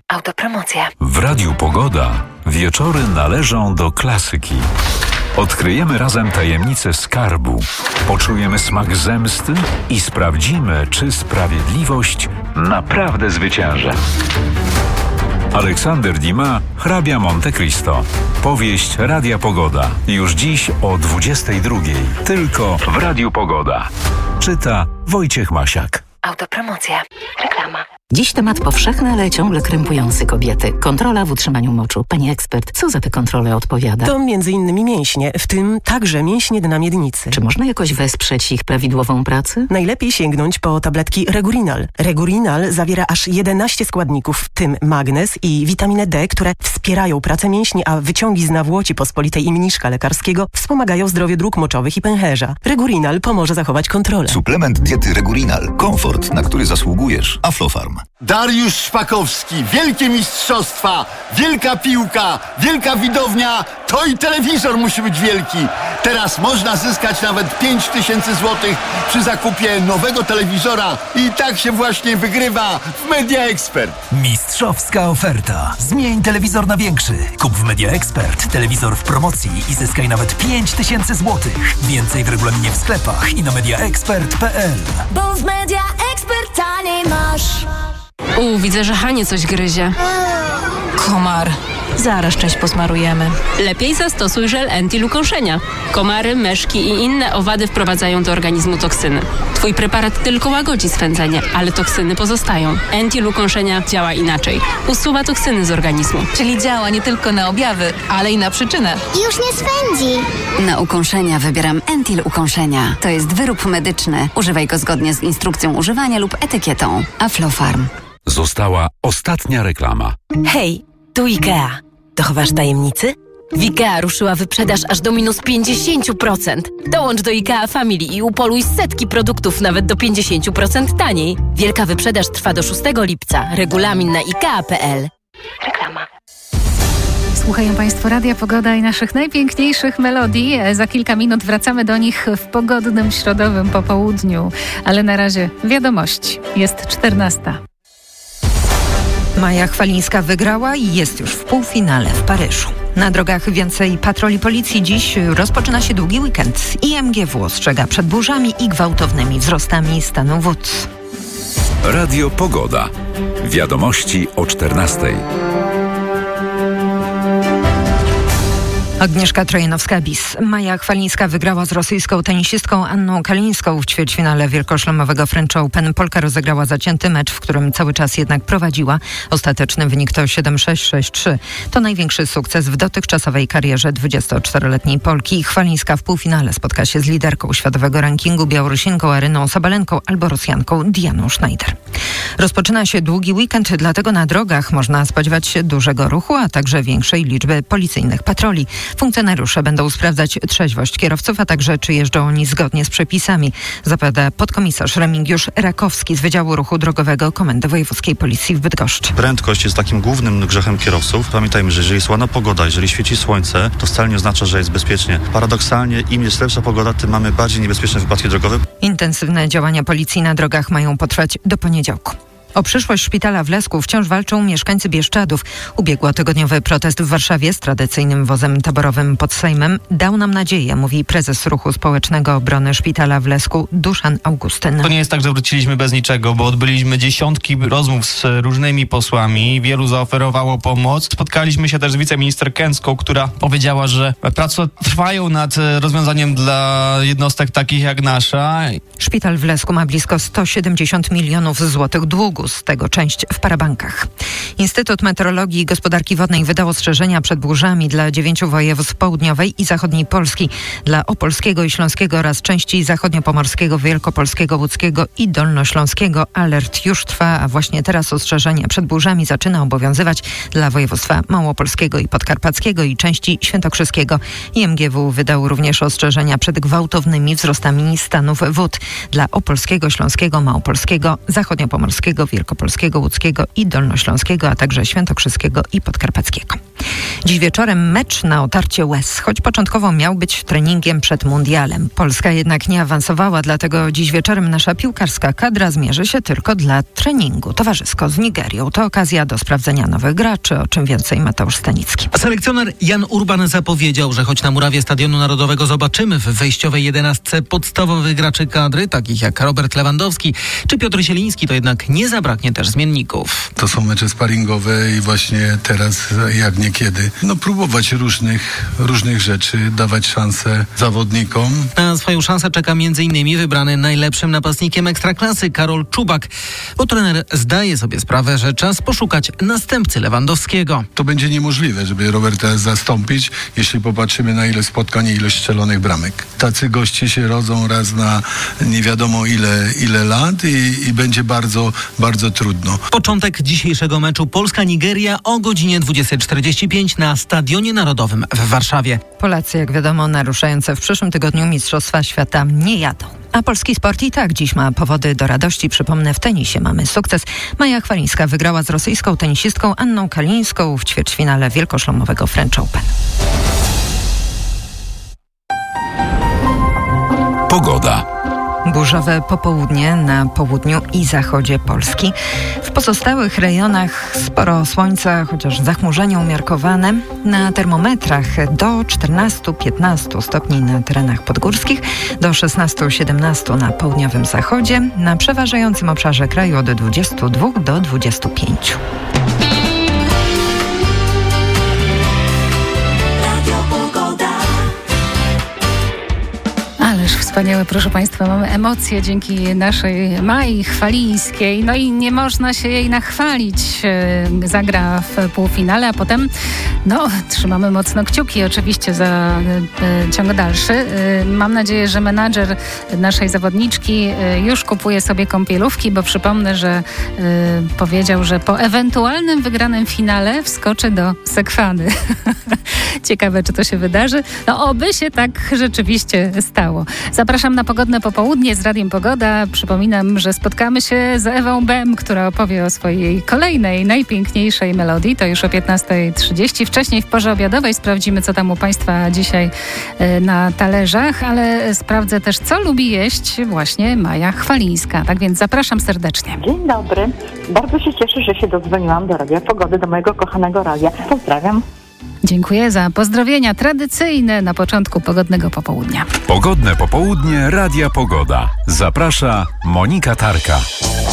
Autopromocja. W Radiu Pogoda wieczory należą do klasyki. Odkryjemy razem tajemnicę skarbu, poczujemy smak zemsty i sprawdzimy, czy sprawiedliwość naprawdę zwycięża. Aleksander Dumas, Hrabia Monte Cristo. Powieść Radia Pogoda. Już dziś o 22:00. Tylko w Radiu Pogoda. Czyta Wojciech Masiak. Autopromocja. Reklama. Dziś temat powszechny, ale ciągle krępujący kobiety. Kontrola w utrzymaniu moczu. Pani ekspert, co za tę kontrolę odpowiada? To m.in. mięśnie, w tym także mięśnie dna miednicy. Czy można jakoś wesprzeć ich prawidłową pracę? Najlepiej sięgnąć po tabletki Regurinal. Regurinal zawiera aż 11 składników, w tym magnez i witaminę D, które wspierają pracę mięśni, a wyciągi z nawłoci pospolitej i mniszka lekarskiego wspomagają zdrowie dróg moczowych i pęcherza. Regurinal pomoże zachować kontrolę. Suplement diety Regurinal. Komfort, na który zasługujesz. Aflofarm. Dariusz Szpakowski, wielkie mistrzostwa, wielka piłka, wielka widownia, to i telewizor musi być wielki. Teraz można zyskać nawet 5000 zł przy zakupie nowego telewizora i tak się właśnie wygrywa w Media Expert. Mistrzowska oferta. Zmień telewizor na większy. Kup w Media Expert telewizor w promocji i zyskaj nawet 5000 zł. Więcej w regulaminie w sklepach i na mediaexpert.pl. Bo w Media Expert taniej masz. Widzę, że Hanie coś gryzie. Komar. Zaraz część posmarujemy. Lepiej zastosuj żel Entil ukąszenia. Komary, myszki i inne owady wprowadzają do organizmu toksyny. Twój preparat tylko łagodzi swędzenie, ale toksyny pozostają. Entil ukąszenia działa inaczej. Usuwa toksyny z organizmu. Czyli działa nie tylko na objawy, ale i na przyczynę. Już nie swędzi. Na ukąszenia wybieram Entil ukąszenia. To jest wyrób medyczny. Używaj go zgodnie z instrukcją używania lub etykietą. Aflofarm. Została ostatnia reklama. Hej, tu IKEA. Dochowasz tajemnicy? W IKEA ruszyła wyprzedaż aż do minus 50%. Dołącz do IKEA Family i upoluj setki produktów nawet do 50% taniej. Wielka wyprzedaż trwa do 6 lipca. Regulamin na ikea.pl. Reklama. Słuchają Państwo Radia Pogoda i naszych najpiękniejszych melodii. Za kilka minut wracamy do nich w pogodnym środowym popołudniu. Ale na razie wiadomość. Jest 14. Maja Chwalińska wygrała i jest już w półfinale w Paryżu. Na drogach więcej patroli policji. Dziś rozpoczyna się długi weekend. IMGW ostrzega przed burzami i gwałtownymi wzrostami stanu wód. Radio Pogoda. Wiadomości o 14:00. Agnieszka Trojanowska-Bis. Maja Chwalińska wygrała z rosyjską tenisistką Anną Kalińską w ćwierćfinale wielkoszlemowego French Open. Polka rozegrała zacięty mecz, w którym cały czas jednak prowadziła. Ostateczny wynik to 7-6, 6-3. To największy sukces w dotychczasowej karierze 24-letniej Polki. Chwalińska w półfinale spotka się z liderką światowego rankingu Białorusinką Aryną Sabalenką albo Rosjanką Dianą Schneider. Rozpoczyna się długi weekend, dlatego na drogach można spodziewać się dużego ruchu, a także większej liczby policyjnych patroli. Funkcjonariusze będą sprawdzać trzeźwość kierowców, a także czy jeżdżą oni zgodnie z przepisami, zapowiada podkomisarz Remigiusz Rakowski z Wydziału Ruchu Drogowego Komendy Wojewódzkiej Policji w Bydgoszczy. Prędkość jest takim głównym grzechem kierowców. Pamiętajmy, że jeżeli jest ładna pogoda, jeżeli świeci słońce, to wcale nie oznacza, że jest bezpiecznie. Paradoksalnie, im jest lepsza pogoda, tym mamy bardziej niebezpieczne wypadki drogowe. Intensywne działania policji na drogach mają potrwać do poniedziałku. O przyszłość szpitala w Lesku wciąż walczą mieszkańcy Bieszczadów. Ubiegłotygodniowy protest w Warszawie z tradycyjnym wozem taborowym pod Sejmem dał nam nadzieję, mówi prezes Ruchu Społecznego Obrony Szpitala w Lesku Duszan Augustyn. To nie jest tak, że wróciliśmy bez niczego, bo odbyliśmy dziesiątki rozmów z różnymi posłami. Wielu zaoferowało pomoc. Spotkaliśmy się też z wiceminister Kęcką, która powiedziała, że prace trwają nad rozwiązaniem dla jednostek takich jak nasza. Szpital w Lesku ma blisko 170 milionów złotych długu, z tego część w parabankach. Instytut Meteorologii i Gospodarki Wodnej wydał ostrzeżenia przed burzami dla 9 województw południowej i zachodniej Polski, dla opolskiego i śląskiego oraz części zachodniopomorskiego, wielkopolskiego, łódzkiego i dolnośląskiego. Alert już trwa, a właśnie teraz ostrzeżenie przed burzami zaczyna obowiązywać dla województwa małopolskiego i podkarpackiego i części świętokrzyskiego. IMGW wydał również ostrzeżenia przed gwałtownymi wzrostami stanów wód dla opolskiego, śląskiego, małopolskiego, zachodniopomorskiego, wielkopolskiego, łódzkiego i dolnośląskiego, a także świętokrzyskiego i podkarpackiego. Dziś wieczorem mecz na otarcie łez, choć początkowo miał być treningiem przed mundialem. Polska jednak nie awansowała, dlatego dziś wieczorem nasza piłkarska kadra zmierzy się tylko dla treningu towarzysko z Nigerią. To okazja do sprawdzenia nowych graczy, o czym więcej Mateusz Stanicki. Selekcjoner Jan Urban zapowiedział, że choć na murawie Stadionu Narodowego zobaczymy w wejściowej 11 podstawowych graczy kadry, takich jak Robert Lewandowski czy Piotr Zieliński, to jednak nie zabraknie też zmienników. To są mecze sparingowe i właśnie teraz, jak niekiedy, próbować różnych rzeczy, dawać szansę zawodnikom. Na swoją szansę czeka m.in. wybrany najlepszym napastnikiem Ekstraklasy Karol Czubak, bo trener zdaje sobie sprawę, że czas poszukać następcy Lewandowskiego. To będzie niemożliwe, żeby Roberta zastąpić, jeśli popatrzymy na ilość spotkań i ilość strzelonych bramek. Tacy goście się rodzą raz na nie wiadomo ile lat i będzie bardzo, bardzo trudno. Początek dzisiejszego meczu Polska-Nigeria o godzinie 20:45 na Stadionie Narodowym w Warszawie. Polacy, jak wiadomo, naruszające w przyszłym tygodniu Mistrzostwa Świata nie jadą. A polski sport i tak dziś ma powody do radości. Przypomnę, w tenisie mamy sukces. Maja Chwalińska wygrała z rosyjską tenisistką Anną Kalińską w ćwierćfinale wielkoszlemowego French Open. Pogoda. Burzowe popołudnie na południu i zachodzie Polski. W pozostałych rejonach sporo słońca, chociaż zachmurzenie umiarkowane. Na termometrach do 14-15 stopni na terenach podgórskich, do 16-17 na południowym zachodzie, na przeważającym obszarze kraju od 22 do 25. Ależ wspaniałe, proszę Państwa, mamy emocje dzięki naszej Mai Chwalińskiej. No i nie można się jej nachwalić. Zagra w półfinale, a potem trzymamy mocno kciuki oczywiście za ciąg dalszy. Mam nadzieję, że menadżer naszej zawodniczki już kupuje sobie kąpielówki, bo przypomnę, że powiedział, że po ewentualnym wygranym finale wskoczy do Sekwany. Ciekawe, czy to się wydarzy. Oby się tak rzeczywiście stało. Zapraszam na pogodne popołudnie z Radiem Pogoda. Przypominam, że spotkamy się z Ewą Bem, która opowie o swojej kolejnej, najpiękniejszej melodii. To już o 15:30. Wcześniej w porze obiadowej sprawdzimy, co tam u Państwa dzisiaj na talerzach, ale sprawdzę też, co lubi jeść właśnie Maja Chwalińska. Tak więc zapraszam serdecznie. Dzień dobry. Bardzo się cieszę, że się dodzwoniłam do Radia Pogody, do mojego kochanego radia. Pozdrawiam. Dziękuję za pozdrowienia tradycyjne na początku pogodnego popołudnia. Pogodne popołudnie Radia Pogoda. Zaprasza Monika Tarka.